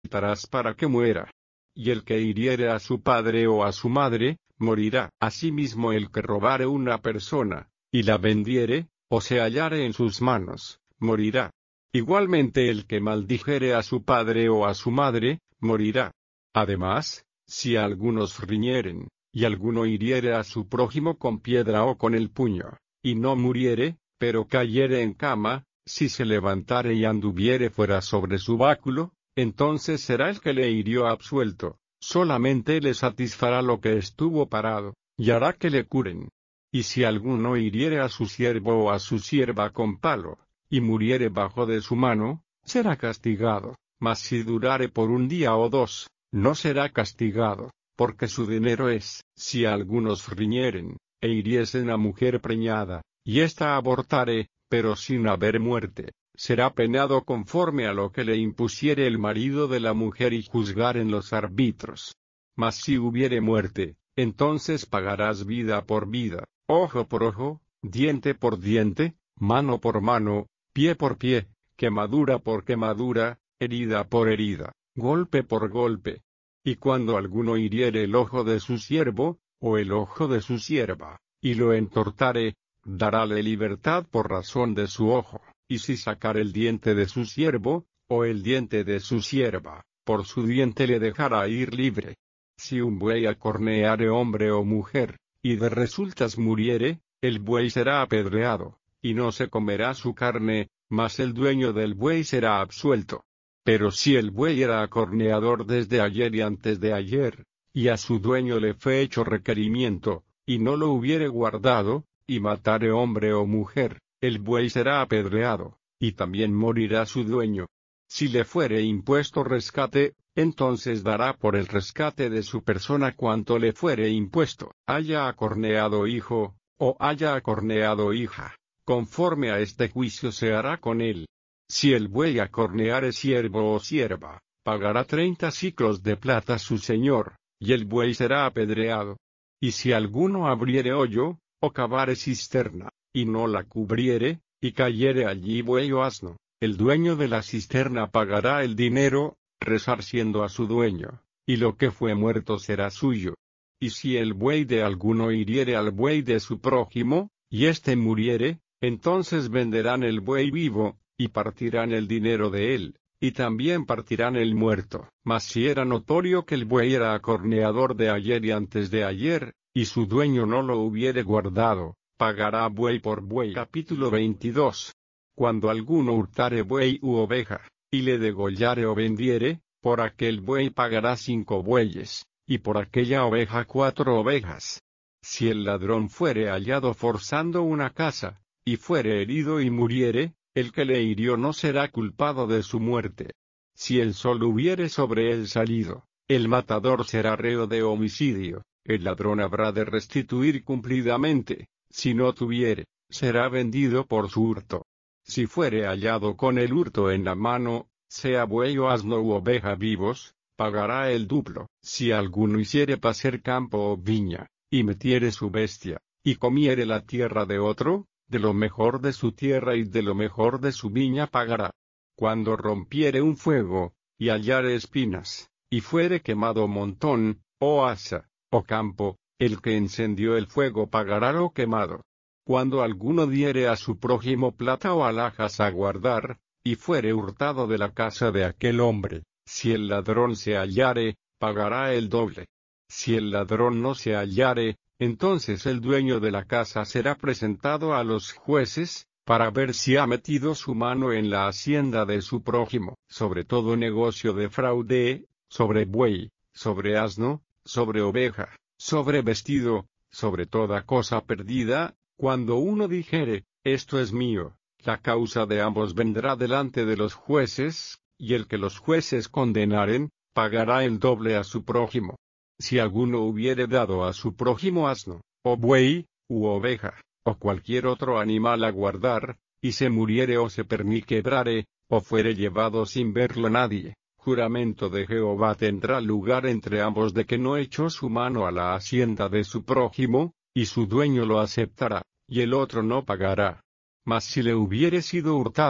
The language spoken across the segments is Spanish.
darás para que muera. Y el que hiriere a su padre o a su madre, morirá. Asimismo el que robare una persona, y la vendiere, o se hallare en sus manos, morirá. Igualmente el que maldijere a su padre o a su madre, morirá. Además, si algunos riñeren, y alguno hiriere a su prójimo con piedra o con el puño, y no muriere, pero cayere en cama, si se levantare y anduviere fuera sobre su báculo, entonces será el que le hirió absuelto, solamente le satisfará lo que estuvo parado, y hará que le curen. Y si alguno hiriere a su siervo o a su sierva con palo, y muriere bajo de su mano, será castigado, mas si durare por un día o dos, no será castigado, porque su dinero es. Si algunos riñeren, e hiriesen a mujer preñada, y ésta abortare, pero sin haber muerte, será penado conforme a lo que le impusiere el marido de la mujer y juzgaren los árbitros. Mas si hubiere muerte, entonces pagarás vida por vida, ojo por ojo, diente por diente, mano por mano, pie por pie, quemadura por quemadura, herida por herida, golpe por golpe. Y cuando alguno hiriere el ojo de su siervo, o el ojo de su sierva, y lo entortare, darále libertad por razón de su ojo, y si sacar el diente de su siervo, o el diente de su sierva, por su diente le dejará ir libre. Si un buey acorneare hombre o mujer, y de resultas muriere, el buey será apedreado, y no se comerá su carne, mas el dueño del buey será absuelto. Pero si el buey era acorneador desde ayer y antes de ayer, y a su dueño le fue hecho requerimiento, y no lo hubiere guardado, y matare hombre o mujer, el buey será apedreado, y también morirá su dueño. Si le fuere impuesto rescate, entonces dará por el rescate de su persona cuanto le fuere impuesto, haya acorneado hijo, o haya acorneado hija, conforme a este juicio se hará con él. Si el buey acorneare siervo o sierva, pagará 30 siclos de plata su señor, y el buey será apedreado. Y si alguno abriere hoyo, o cavare cisterna, y no la cubriere, y cayere allí buey o asno, el dueño de la cisterna pagará el dinero, resarciendo a su dueño, y lo que fue muerto será suyo. Y si el buey de alguno hiriere al buey de su prójimo, y éste muriere, entonces venderán el buey vivo, y partirán el dinero de él, y también partirán el muerto. Mas si era notorio que el buey era acorneador de ayer y antes de ayer, y su dueño no lo hubiere guardado, pagará buey por buey. Capítulo 22. Cuando alguno hurtare buey u oveja, y le degollare o vendiere, por aquel buey pagará 5 bueyes, y por aquella oveja 4 ovejas. Si el ladrón fuere hallado forzando una casa, y fuere herido y muriere, el que le hirió no será culpado de su muerte. Si el sol hubiere sobre él salido, el matador será reo de homicidio, el ladrón habrá de restituir cumplidamente, si no tuviere, será vendido por su hurto. Si fuere hallado con el hurto en la mano, sea buey o asno u oveja vivos, pagará el duplo. Si alguno hiciere pacer campo o viña, y metiere su bestia, y comiere la tierra de otro, de lo mejor de su tierra y de lo mejor de su viña pagará. Cuando rompiere un fuego, y hallare espinas, y fuere quemado montón, o asa, o campo, el que encendió el fuego pagará lo quemado. Cuando alguno diere a su prójimo plata o alhajas a guardar, y fuere hurtado de la casa de aquel hombre, si el ladrón se hallare, pagará el doble. Si el ladrón no se hallare, entonces el dueño de la casa será presentado a los jueces, para ver si ha metido su mano en la hacienda de su prójimo. Sobre todo negocio de fraude, sobre buey, sobre asno, sobre oveja, sobre vestido, sobre toda cosa perdida, cuando uno dijere, esto es mío, la causa de ambos vendrá delante de los jueces, y el que los jueces condenaren, pagará el doble a su prójimo. Si alguno hubiere dado a su prójimo asno, o buey, u oveja, o cualquier otro animal a guardar, y se muriere o se perniquebrare, o fuere llevado sin verlo nadie, juramento de Jehová tendrá lugar entre ambos de que no echó su mano a la hacienda de su prójimo, y su dueño lo aceptará, y el otro no pagará. Mas si le hubiere sido hurtado,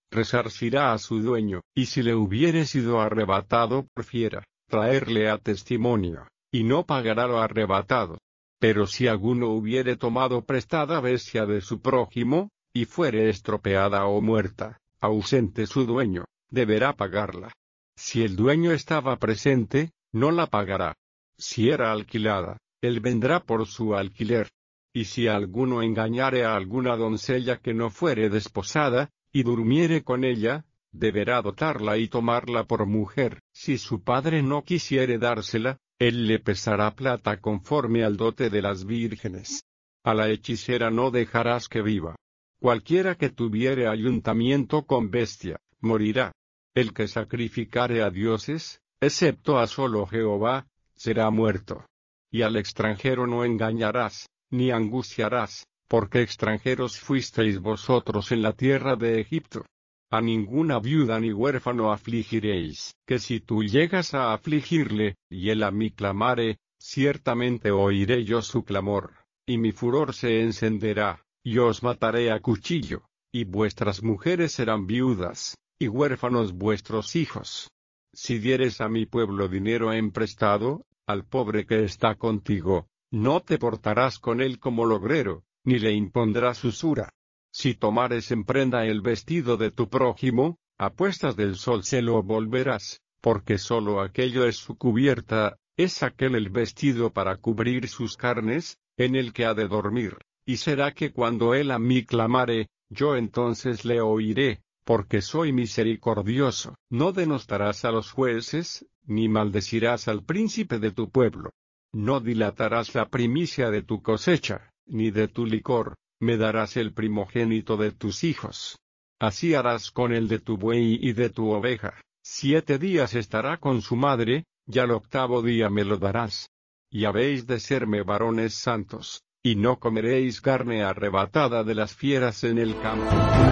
resarcirá a su dueño, y si le hubiere sido arrebatado por fiera, traerle a testimonio, y no pagará lo arrebatado. Pero si alguno hubiere tomado prestada bestia de su prójimo, y fuere estropeada o muerta, ausente su dueño, deberá pagarla. Si el dueño estaba presente, no la pagará. Si era alquilada, él vendrá por su alquiler. Y si alguno engañare a alguna doncella que no fuere desposada, y durmiere con ella, deberá dotarla y tomarla por mujer. Si su padre no quisiere dársela, él le pesará plata conforme al dote de las vírgenes. A la hechicera no dejarás que viva. Cualquiera que tuviere ayuntamiento con bestia, morirá. El que sacrificare a dioses, excepto a solo Jehová, será muerto. Y al extranjero no engañarás, ni angustiarás, porque extranjeros fuisteis vosotros en la tierra de Egipto. A ninguna viuda ni huérfano afligiréis, que si tú llegas a afligirle, y él a mí clamare, ciertamente oiré yo su clamor, y mi furor se encenderá, y os mataré a cuchillo, y vuestras mujeres serán viudas, y huérfanos vuestros hijos. Si dieres a mi pueblo dinero emprestado, al pobre que está contigo, no te portarás con él como logrero, ni le impondrás usura. Si tomares en prenda el vestido de tu prójimo, a puestas del sol se lo volverás, porque sólo aquello es su cubierta, es aquel el vestido para cubrir sus carnes, en el que ha de dormir, y será que cuando él a mí clamare, yo entonces le oiré, porque soy misericordioso. No denostarás a los jueces, ni maldecirás al príncipe de tu pueblo. No dilatarás la primicia de tu cosecha, ni de tu licor, me darás el primogénito de tus hijos. Así harás con el de tu buey y de tu oveja. 7 días estará con su madre, y al 8º día me lo darás. Y habéis de serme varones santos, y no comeréis carne arrebatada de las fieras en el campo.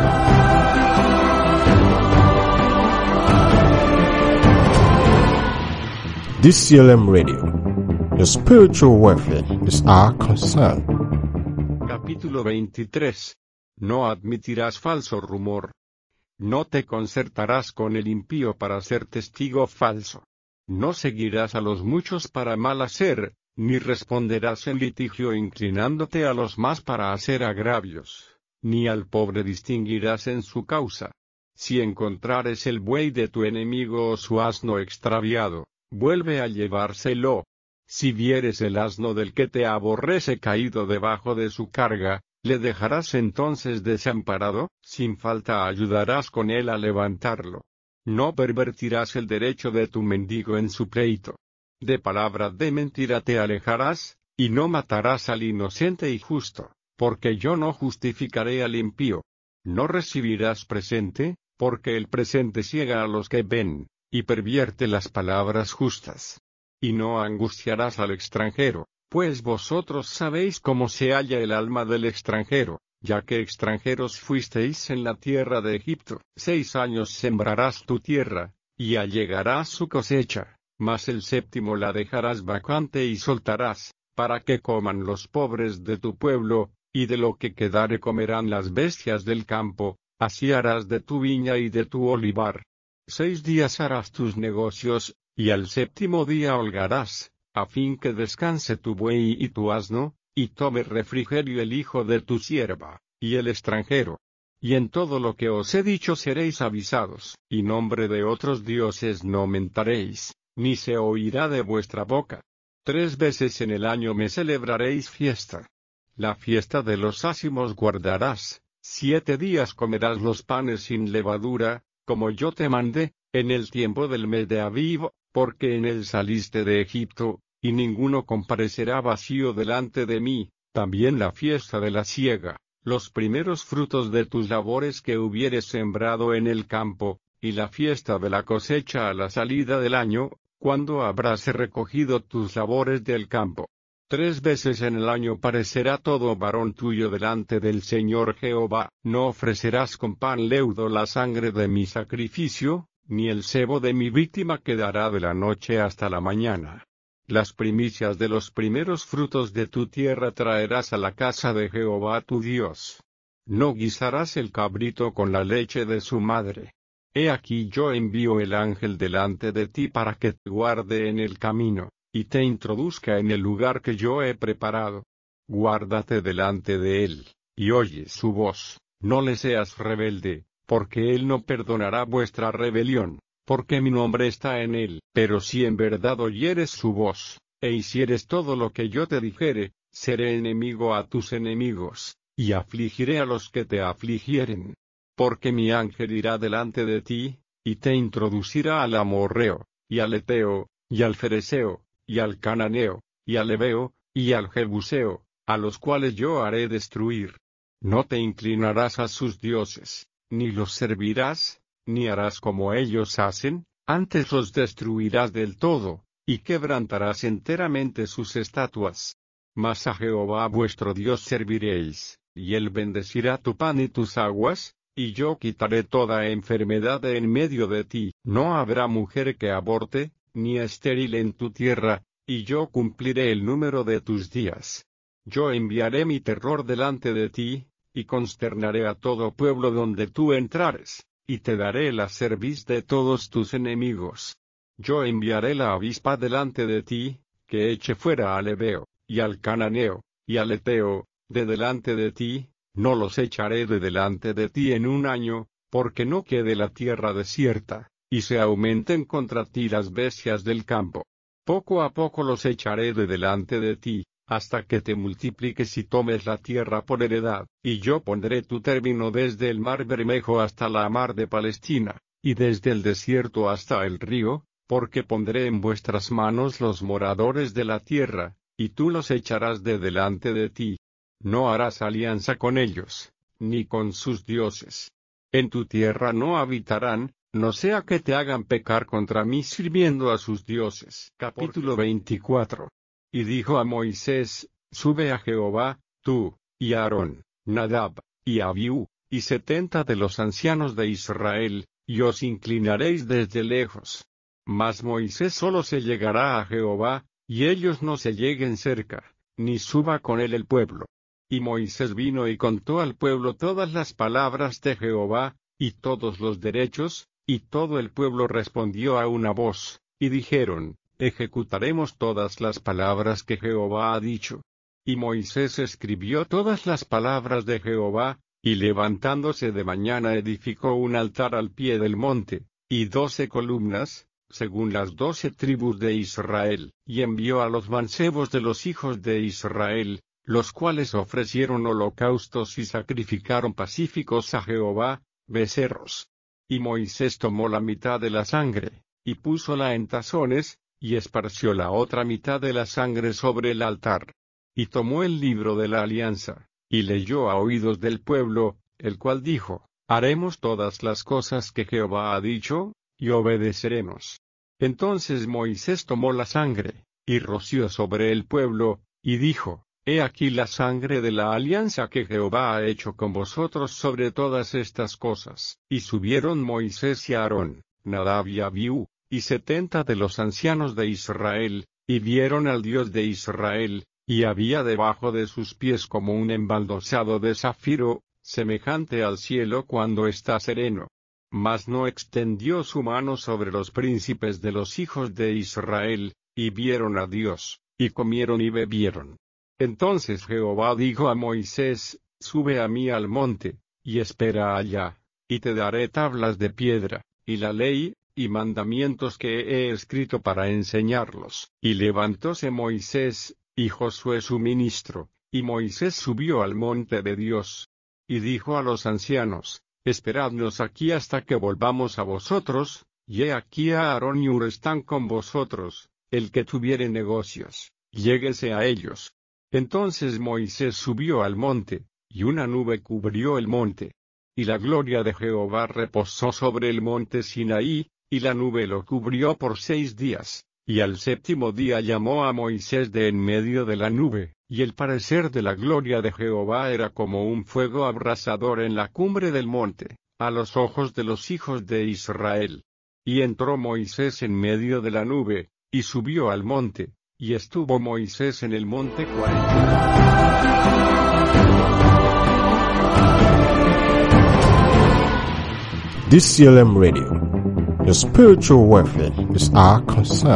DCLM Radio. Your spiritual welfare is our concern. Capítulo 23. No admitirás falso rumor. No te concertarás con el impío para ser testigo falso. No seguirás a los muchos para mal hacer, ni responderás en litigio inclinándote a los más para hacer agravios, ni al pobre distinguirás en su causa. Si encontrares el buey de tu enemigo o su asno extraviado, vuelve a llevárselo. Si vieres el asno del que te aborrece caído debajo de su carga, ¿le dejarás entonces desamparado? Sin falta ayudarás con él a levantarlo. No pervertirás el derecho de tu mendigo en su pleito. De palabra de mentira te alejarás, y no matarás al inocente y justo, porque yo no justificaré al impío. No recibirás presente, porque el presente ciega a los que ven, y pervierte las palabras justas. Y no angustiarás al extranjero, pues vosotros sabéis cómo se halla el alma del extranjero, ya que extranjeros fuisteis en la tierra de Egipto. 6 años sembrarás tu tierra, y allegarás su cosecha, mas el 7º la dejarás vacante y soltarás, para que coman los pobres de tu pueblo, y de lo que quedare comerán las bestias del campo, así harás de tu viña y de tu olivar. 6 días harás tus negocios, y al 7º día holgarás, a fin que descanse tu buey y tu asno, y tome refrigerio el hijo de tu sierva, y el extranjero. Y en todo lo que os he dicho seréis avisados, y nombre de otros dioses no mentaréis, ni se oirá de vuestra boca. 3 veces en el año me celebraréis fiesta. La fiesta de los ázimos guardarás, 7 días comerás los panes sin levadura, como yo te mandé, en el tiempo del mes de Aviv, porque en él saliste de Egipto, y ninguno comparecerá vacío delante de mí. También la fiesta de la siega, los primeros frutos de tus labores que hubieres sembrado en el campo, y la fiesta de la cosecha a la salida del año, cuando habrás recogido tus labores del campo. 3 veces en el año parecerá todo varón tuyo delante del Señor Jehová. No ofrecerás con pan leudo la sangre de mi sacrificio, ni el sebo de mi víctima quedará de la noche hasta la mañana. Las primicias de los primeros frutos de tu tierra traerás a la casa de Jehová tu Dios. No guisarás el cabrito con la leche de su madre. He aquí yo envío el ángel delante de ti para que te guarde en el camino, y te introduzca en el lugar que yo he preparado. Guárdate delante de él, y oye su voz, no le seas rebelde, porque él no perdonará vuestra rebelión, porque mi nombre está en él. Pero si en verdad oyeres su voz, e hicieres todo lo que yo te dijere, seré enemigo a tus enemigos, y afligiré a los que te afligieren. Porque mi ángel irá delante de ti, y te introducirá al amorreo, y al heteo, y al fereceo, y al cananeo, y al heveo, y al jebuseo, a los cuales yo haré destruir. No te inclinarás a sus dioses, ni los servirás, ni harás como ellos hacen, antes los destruirás del todo, y quebrantarás enteramente sus estatuas. Mas a Jehová vuestro Dios serviréis, y él bendecirá tu pan y tus aguas, y yo quitaré toda enfermedad de en medio de ti. No habrá mujer que aborte, ni estéril en tu tierra, y yo cumpliré el número de tus días. Yo enviaré mi terror delante de ti, y consternaré a todo pueblo donde tú entrares, y te daré la cerviz de todos tus enemigos. Yo enviaré la avispa delante de ti, que eche fuera al heveo, y al cananeo, y al heteo, de delante de ti. No los echaré de delante de ti en un año, porque no quede la tierra desierta, y se aumenten contra ti las bestias del campo. Poco a poco los echaré de delante de ti, hasta que te multipliques y tomes la tierra por heredad, y yo pondré tu término desde el mar Bermejo hasta la mar de Palestina, y desde el desierto hasta el río, porque pondré en vuestras manos los moradores de la tierra, y tú los echarás de delante de ti. No harás alianza con ellos, ni con sus dioses. En tu tierra no habitarán, no sea que te hagan pecar contra mí sirviendo a sus dioses. Capítulo 24. Y dijo a Moisés, sube a Jehová, tú, y Aarón, Nadab, y Abiú, y 70 de los ancianos de Israel, y os inclinaréis desde lejos. Mas Moisés solo se llegará a Jehová, y ellos no se lleguen cerca, ni suba con él el pueblo. Y Moisés vino y contó al pueblo todas las palabras de Jehová, y todos los derechos, y todo el pueblo respondió a una voz, y dijeron, ejecutaremos todas las palabras que Jehová ha dicho. Y Moisés escribió todas las palabras de Jehová, y levantándose de mañana edificó un altar al pie del monte, y 12 columnas, según las 12 tribus de Israel, y envió a los mancebos de los hijos de Israel, los cuales ofrecieron holocaustos y sacrificaron pacíficos a Jehová, becerros. Y Moisés tomó la mitad de la sangre, y púsola en tazones, y esparció la otra mitad de la sangre sobre el altar. Y tomó el libro de la alianza, y leyó a oídos del pueblo, el cual dijo, haremos todas las cosas que Jehová ha dicho, y obedeceremos. Entonces Moisés tomó la sangre, y roció sobre el pueblo, y dijo, he aquí la sangre de la alianza que Jehová ha hecho con vosotros sobre todas estas cosas. Y subieron Moisés y Aarón, Nadab y Abiú, y 70 de los ancianos de Israel, y vieron al Dios de Israel, y había debajo de sus pies como un embaldosado de zafiro, semejante al cielo cuando está sereno. Mas no extendió su mano sobre los príncipes de los hijos de Israel, y vieron a Dios, y comieron y bebieron. Entonces Jehová dijo a Moisés, sube a mí al monte, y espera allá, y te daré tablas de piedra, y la ley, y mandamientos que he escrito para enseñarlos. Y levantóse Moisés, y Josué su ministro, y Moisés subió al monte de Dios. Y dijo a los ancianos, esperadnos aquí hasta que volvamos a vosotros, y he aquí Aarón y Hur están con vosotros, el que tuviere negocios, lléguese a ellos. Entonces Moisés subió al monte, y una nube cubrió el monte. Y la gloria de Jehová reposó sobre el monte Sinaí, y la nube lo cubrió por 6 días. Y al 7º día llamó a Moisés de en medio de la nube, y el parecer de la gloria de Jehová era como un fuego abrasador en la cumbre del monte, a los ojos de los hijos de Israel. Y entró Moisés en medio de la nube, y subió al monte, y estuvo Moisés en el monte 40 días. DCLM Radio. Your spiritual welfare is our concern.